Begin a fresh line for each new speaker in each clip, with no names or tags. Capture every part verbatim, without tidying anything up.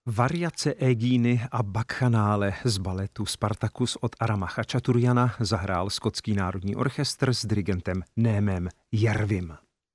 Variace Egíny a Bakchanále z baletu Spartacus od Arama Chačaturjana zahrál Skotský národní orchestr s dirigentem Némem Jervim.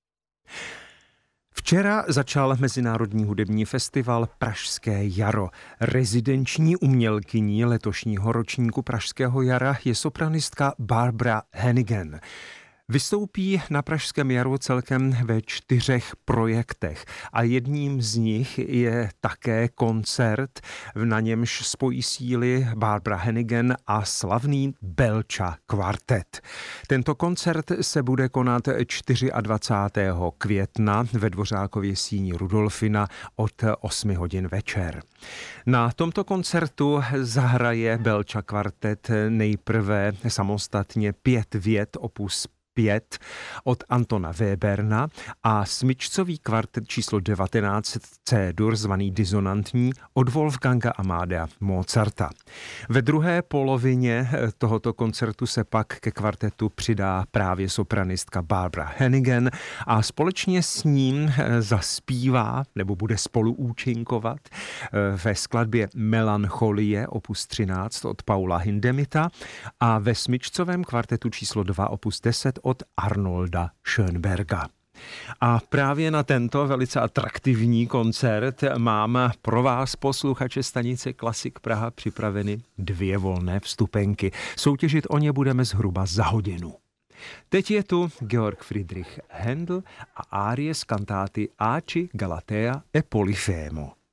Včera začal Mezinárodní hudební festival Pražské jaro. Rezidenční umělkyní letošního ročníku Pražského jara je sopranistka Barbara Hannigan. Vystoupí na Pražském jaru celkem ve čtyřech projektech a jedním z nich je také koncert, na němž spojí síly Barbara Hannigan a slavný Belcha kvartet. Tento koncert se bude konat dvacátého čtvrtého května ve Dvořákově síni Rudolfina od osmi hodin večer. Na tomto koncertu zahraje Belcha kvartet nejprve samostatně pět vět opus pět od Antona Weberna a smyčcový kvartet číslo devatenáct C-dur zvaný Disonantní od Wolfganga Amadea Mozarta. Ve druhé polovině tohoto koncertu se pak ke kvartetu přidá právě sopranistka Barbara Hannigan a společně s ním zaspívá nebo bude spolu účinkovat ve skladbě Melancholie opus třináct od Paula Hindemita a ve smyčcovém kvartetu číslo dva opus deset od Arnolda Schönberga. A právě na tento velice atraktivní koncert mám pro vás, posluchače stanice Klasik Praha, připraveny dvě volné vstupenky. Soutěžit o ně budeme zhruba za hodinu. Teď je tu Georg Friedrich Händel a árie z kantáty Aci Galatea e Polifemo.